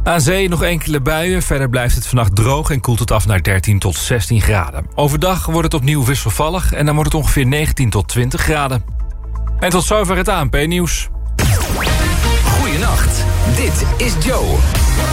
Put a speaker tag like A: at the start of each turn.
A: Aan zee nog enkele buien. Verder blijft het vannacht droog en koelt het af naar 13 tot 16 graden. Overdag wordt het opnieuw wisselvallig en dan wordt het ongeveer 19 tot 20 graden. En tot zover het ANP-nieuws.
B: Goeienacht, dit is Joe.